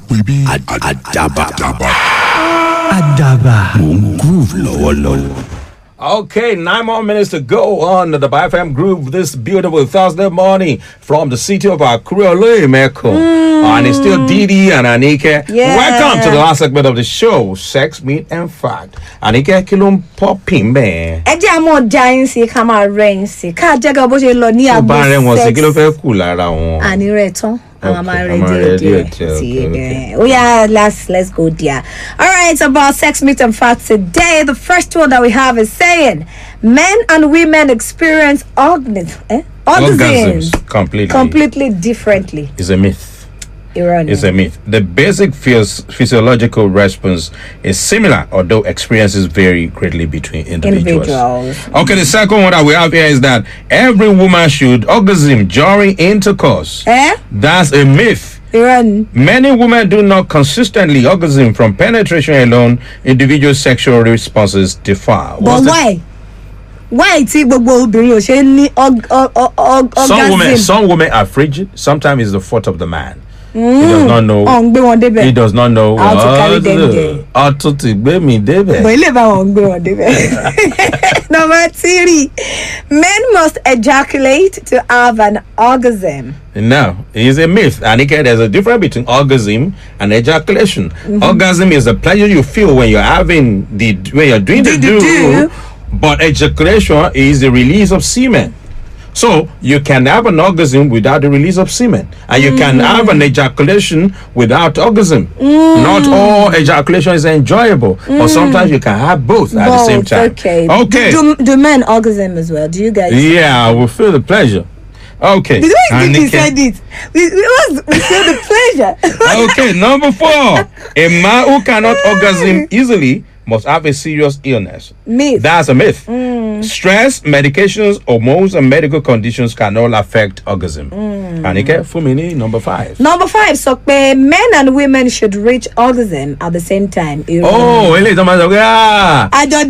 pè bí àdàbà. Mò ń groove lọ́wọ́lọ́wọ́. Okay, 9 more minutes to go on the BFM Groove this beautiful Thursday morning from the city of Akure, Meko. And it's still Didi and Anike. Yeah. Welcome to the last segment of the show, Sex, Meat and Fact. Anike, kilum popping, man. Ẹ jẹ́ àmọ́ jain sí ká máa rẹ́yìn sí ká jẹ́gà bó ṣe lọ ní Tó àgbo bá rẹ̀ wọ́n sí, kí ló sex. fẹ́ kù lára wọn? Àní rẹ̀ tán. Okay, I'm I'm ready. okay. Oh yeah, let's go there. All right, it's about sex, meat, and facts today. The first one that we have is saying men and women experience orgasms completely differently. It's a myth. Ironic. It's a myth. The basic physiological response is similar, although experiences vary greatly between individuals. Okay, the second one that we have here is that every woman should orgasm during intercourse. That's a myth. Ironic. Many women do not consistently orgasm from penetration alone. Individual sexual responses differ. But why? Why tí gbogbo obìnrin ò ṣe ní orgasm? Some women are frigid. Sometimes it's the fault of the man. He does not know. Gbé wọn débẹ̀. He does not know how to carry them there. Ọtún ti gbé mi débẹ̀. But ilé bá wọn gbé wọn débẹ̀. Number 3, men must ejaculate to have an orgasm. No, it's a myth. And again, there's a difference between orgasm and ejaculation. Orgasm is the pleasure you feel when you're doing the do, but ejaculation is the release of semen. So you can have an orgasm without the release of semen, and you can have an ejaculation without orgasm. Not all ejaculation is enjoyable, but sometimes you can have both at the same time. Okay. Do men orgasm as well? Do you guys? Yeah, we feel the pleasure. Okay. Did you think he said it? We feel the pleasure. Okay, number 4. A man who cannot orgasm easily must have a serious illness. Myth. That's a myth. Stress, medications, hormones, and medical conditions can all affect orgasm. Anike, Fumini, number 5. Number 5, so men and women should reach orgasm at the same time. Oh,